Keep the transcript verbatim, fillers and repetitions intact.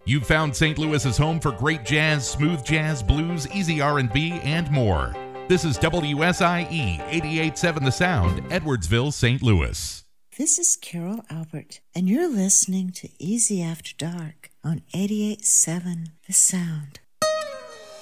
You've found Saint Louis's home for great jazz, smooth jazz, blues, easy R and B, and more. This is W S I E eighty-eight point seven The Sound, Edwardsville, Saint Louis. This is Carol Albert, and you're listening to Easy After Dark on eighty-eight point seven The Sound.